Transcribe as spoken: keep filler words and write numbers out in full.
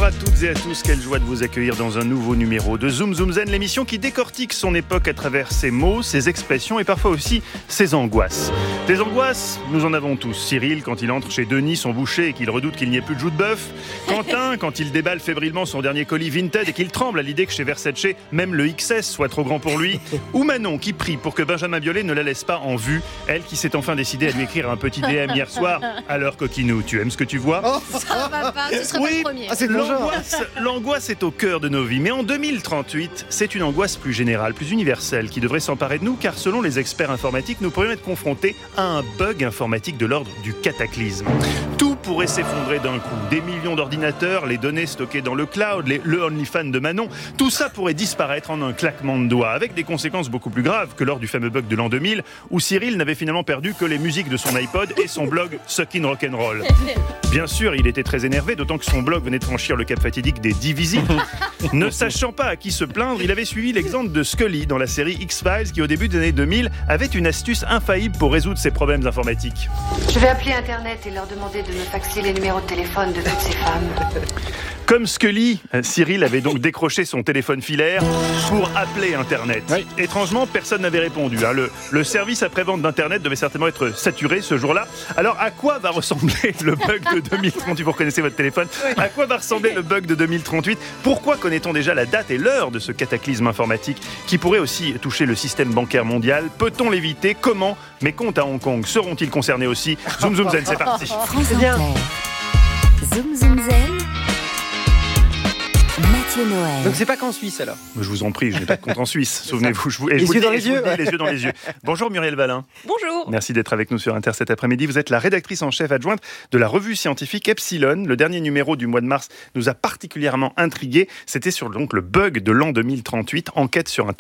à toutes et à tous, quelle joie de vous accueillir dans un nouveau numéro de Zoom Zoom Zen, l'émission qui décortique son époque à travers ses mots, ses expressions et parfois aussi ses angoisses. Des angoisses, nous en avons tous. Cyril, quand il entre chez Denis, son boucher, et qu'il redoute qu'il n'y ait plus de joues de bœuf. Quentin, quand il déballe fébrilement son dernier colis Vinted et qu'il tremble à l'idée que chez Versace, même le X S soit trop grand pour lui. Ou Manon, qui prie pour que Benjamin Biolay ne la laisse pas en vue. Elle qui s'est enfin décidée à lui écrire un petit D M hier soir. Alors, coquinou, tu aimes ce que tu vois ? Oh, ça va pas, ce serait oui, pas le premier. Ah, c'est l'angoisse, l'angoisse est au cœur de nos vies. Mais en deux mille trente-huit, c'est une angoisse plus générale, plus universelle, qui devrait s'emparer de nous, car selon les experts informatiques, nous pourrions être confrontés à un bug informatique de l'ordre du cataclysme. Tout pourrait s'effondrer d'un coup. Des millions d'ordinateurs, les données stockées dans le cloud, les, le OnlyFans de Manon, tout ça pourrait disparaître en un claquement de doigts, avec des conséquences beaucoup plus graves que lors du fameux bug de l'an deux mille, où Cyril n'avait finalement perdu que les musiques de son iPod et son blog Suckin' Rock'n'Roll. Bien sûr, il était très énervé, d'autant que son blog venait de franchir le cap fatidique des dix visites. Ne sachant pas à qui se plaindre, il avait suivi l'exemple de Scully dans la série X-Files, qui au début des années deux mille avait une astuce infaillible pour résoudre ses problèmes informatiques. Je vais appeler Internet et leur demander de me faxer les numéros de téléphone de toutes ces femmes. Comme Scully, Cyril avait donc décroché son téléphone filaire pour appeler Internet. Oui. Étrangement, personne n'avait répondu. Hein. Le, le service après-vente d'Internet devait certainement être saturé ce jour-là. Alors, à quoi va ressembler le bug de deux mille trente-huit ? Vous reconnaissez votre téléphone ? Oui. À quoi va ressembler le bug de deux mille trente-huit ? Pourquoi connaît-on déjà la date et l'heure de ce cataclysme informatique qui pourrait aussi toucher le système bancaire mondial ? Peut-on l'éviter ? Comment ? Mes comptes à Hong Kong seront-ils concernés aussi ? Zoom Zoom Zen, c'est parti. France Inter. Zoom Zoom Zen. Mathieu Noël. Donc c'est pas qu'en Suisse alors. Je vous en prie, je n'ai pas de compte en Suisse. Souvenez-vous, je vous, et les je vous yeux dis, dans les je vous yeux. dis, les yeux dans les yeux. Bonjour Muriel Valin. Bonjour. Merci d'être avec nous sur Inter cet après-midi. Vous êtes la rédactrice en chef adjointe de la revue scientifique Epsilon. Le dernier numéro du mois de mars nous a particulièrement intrigués. C'était sur donc le bug de l'an deux mille trente-huit, enquête sur un